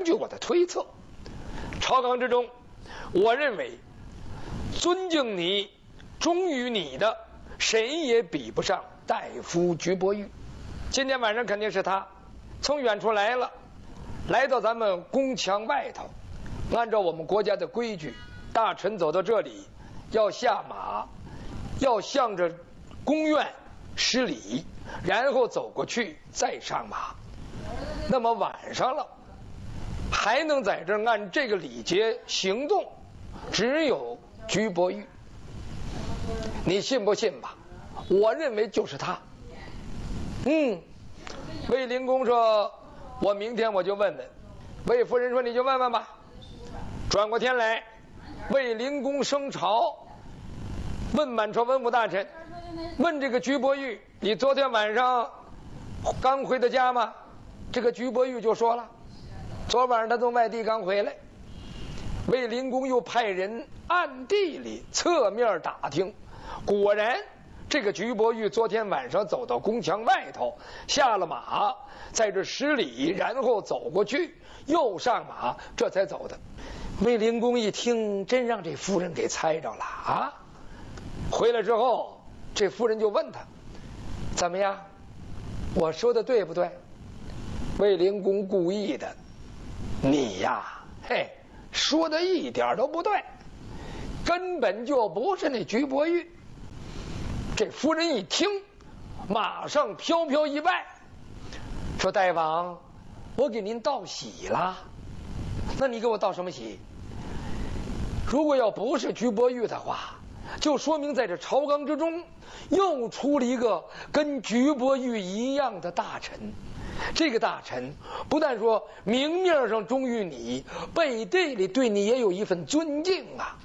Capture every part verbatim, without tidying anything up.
根据我的推测，朝纲之中，我认为尊敬你、忠于你的，谁也比不上大夫鞠伯玉。今天晚上肯定是他从远处来了，来到咱们宫墙外头。按照我们国家的规矩，大臣走到这里要下马，要向着宫院施礼，然后走过去再上马。那么晚上了，还能在这儿按这个礼节行动，只有鞠伯玉。你信不信吧？我认为就是他。嗯，卫灵公说，我明天我就问问。卫夫人说，你就问问吧。转过天来，卫灵公升朝，问满朝文武大臣，问这个鞠伯玉，你昨天晚上刚回的家吗？这个鞠伯玉就说了，昨晚上他从外地刚回来。卫灵公又派人暗地里侧面打听，果然这个鞠伯玉昨天晚上走到宫墙外头，下了马，在这施礼，然后走过去，又上马，这才走的。卫灵公一听，真让这夫人给猜着了啊！回来之后，这夫人就问他，怎么样，我说的对不对？卫灵公故意的，你呀，嘿，说的一点都不对，根本就不是那鞠伯玉。这夫人一听，马上飘飘一拜，说大王，我给您道喜了。那你给我道什么喜？如果要不是鞠伯玉的话，就说明在这朝纲之中又出了一个跟鞠伯玉一样的大臣。这个大臣不但说明面上忠于你，背地里对你也有一份尊敬啊！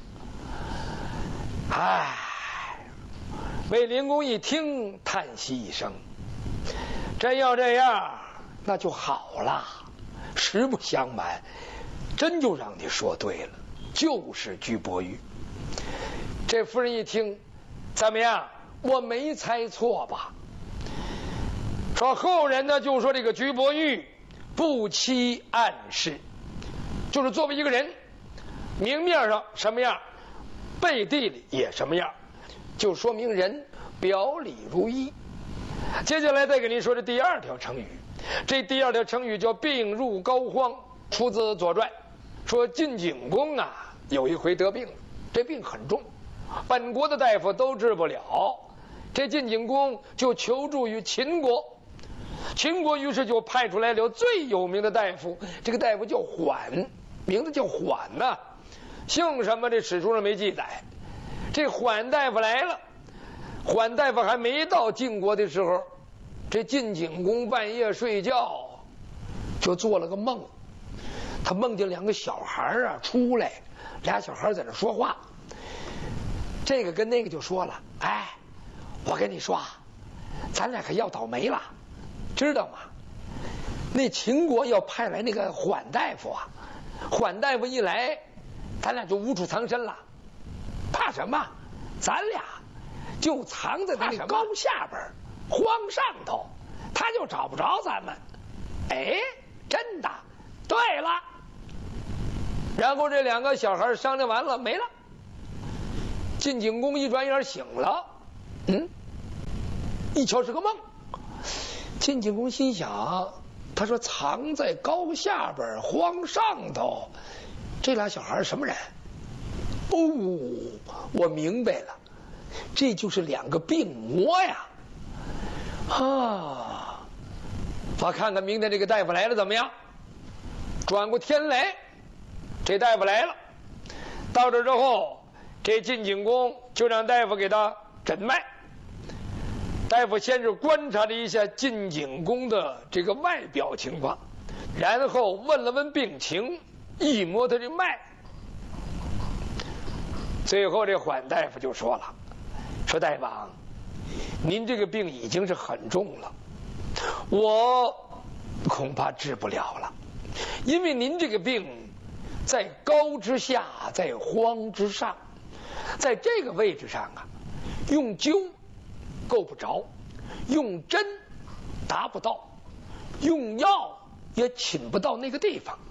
唉，卫灵公一听，叹息一声，真要这样，那就好了。实不相瞒，真就让你说对了，就是鞠伯玉。这夫人一听，怎么样？我没猜错吧？说后人呢就说这个鞠伯玉不欺暗室，就是作为一个人，明面上什么样，背地里也什么样，就说明人表里如一。接下来再给您说这第二条成语，这第二条成语叫病入膏肓，出自《左传》，说晋景公啊有一回得病了，这病很重，本国的大夫都治不了，这晋景公就求助于秦国。秦国于是就派出来了最有名的大夫，这个大夫叫缓，名字叫缓呐、啊，姓什么这史书上没记载。这缓大夫来了，缓大夫还没到晋国的时候，这晋景公半夜睡觉就做了个梦，他梦见两个小孩啊出来，俩小孩在那说话，这个跟那个就说了，哎，我跟你说啊，咱俩可要倒霉了，知道吗？那秦国要派来那个缓大夫啊，缓大夫一来，咱俩就无处藏身了。怕什么？咱俩就藏在那个高下边，荒上头，他就找不着咱们。哎，真的，对了。然后这两个小孩商量完了，没了。晋景公一转眼醒了，嗯，一瞧是个梦。晋景公心想，他说藏在高下边，荒上头，这俩小孩什么人？哦，我明白了，这就是两个病魔呀！啊，我看看明天这个大夫来了怎么样？转过天来，这大夫来了，到这之后，这晋景公就让大夫给他诊脉。大夫先是观察了一下晋景公的这个外表情况，然后问了问病情，一摸他这脉。最后这缓大夫就说了，说大王，您这个病已经是很重了，我恐怕治不了了，因为您这个病在高之下，在荒之上，在这个位置上啊，用灸够不着，用针达不到，用药也请不到那个地方，